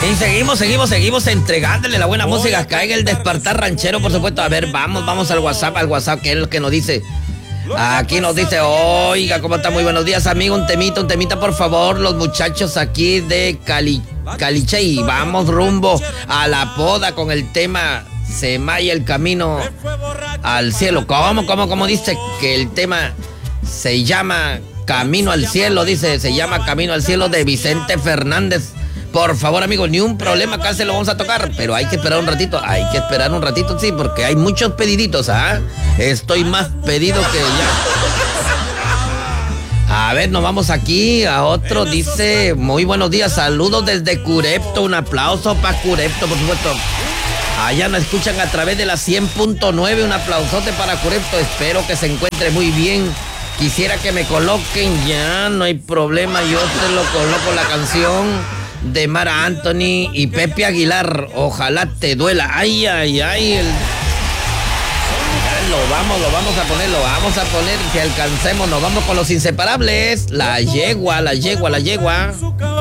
Y seguimos entregándole la buena música acá en el Despertar Ranchero, por supuesto. A ver, vamos al WhatsApp, que es lo que nos dice. Aquí nos dice, oiga, ¿cómo está? Muy buenos días, amigo. Un temita, por favor. Los muchachos aquí de Calichay. Vamos rumbo a la poda con el tema Se Maya el Camino al Cielo. ¿Cómo dice que el tema se llama Camino al Cielo? Dice, se llama Camino al Cielo de Vicente Fernández. Por favor, amigo, ni un problema, acá se lo vamos a tocar, pero hay que esperar un ratito, sí, porque hay muchos pediditos, ¿ah? Estoy más pedido que ya. A ver, nos vamos aquí a otro, dice, muy buenos días, saludos desde Curepto, un aplauso para Curepto, por supuesto. Allá nos escuchan a través de la 100.9, un aplausote para Curepto, espero que se encuentre muy bien. Quisiera que me coloquen, ya, no hay problema, yo te lo coloco la canción de Mara Anthony y Pepe Aguilar, Ojalá Te Duela. Ay, lo vamos a poner, si alcancemos, nos vamos con los inseparables, la yegua.